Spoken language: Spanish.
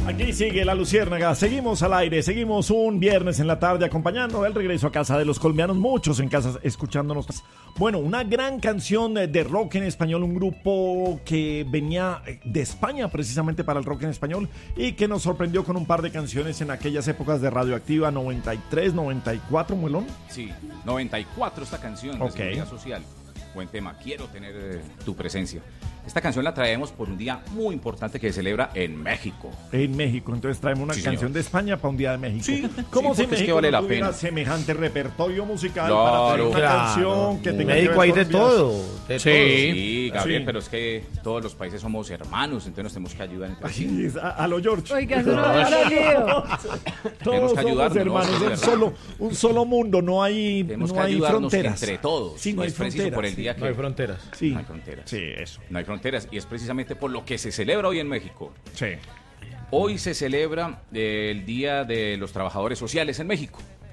Aquí sigue La Luciérnaga, seguimos al aire, seguimos un viernes en la tarde acompañando el regreso a casa de los colombianos, muchos en casa escuchándonos. Bueno, una gran canción de rock en español, un grupo que venía de España precisamente para el rock en español y que nos sorprendió con un par de canciones en aquellas épocas de Radioactiva, 93, 94, Muelón. Sí, 94 esta canción, Ok. de Seguridad Social. Buen tema, quiero tener tu presencia. Esta canción la traemos por un día muy importante que se celebra en México. En México, entonces traemos una Sí, canción señor. de España para un día de México. Sí, ¿Cómo sí, si porque es que México vale no la tuviera pena. semejante repertorio musical Claro, para tener una claro. canción que tenga que México ver hay con de días? todo. De Sí, Gabriel, Sí. pero es que todos los países somos hermanos, entonces nos tenemos que ayudar entre sí. Así es, a lo George. Oiga, eso no para lío. Todos Tenemos que somos ayudarnos, hermanos, ¿no? un solo mundo, no hay, Tenemos no que hay ayudarnos fronteras. entre todos. Sí, no hay es preciso fronteras. por el día todo. que No hay fronteras. Sí. no hay fronteras. Sí, eso. No hay fronteras y es precisamente por lo que se celebra hoy en México. Sí. Hoy se celebra el Día de los Trabajadores Sociales en México.